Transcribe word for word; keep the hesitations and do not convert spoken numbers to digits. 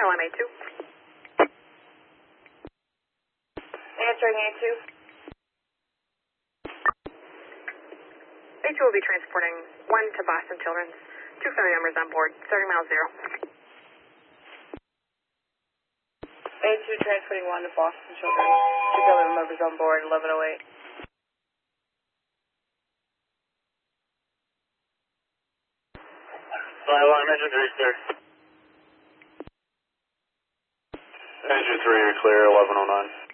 Airline A two. Answering A two. A two will be transporting one to Boston Children's. Two family members on board, starting mile zero. A two transporting one to Boston Children. Two family members on board, eleven oh eight. Airline engine three clear. Engine three, you're clear, eleven oh nine.